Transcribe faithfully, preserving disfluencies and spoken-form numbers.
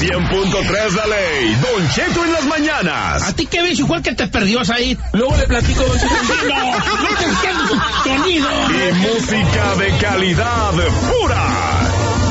cien punto tres La Ley, Don Cheto en las mañanas. ¿A ti qué ves? Igual que te perdió ahí. Luego le platico, Don Cheto. No, no te entiendo su sonido. Y música de calidad pura.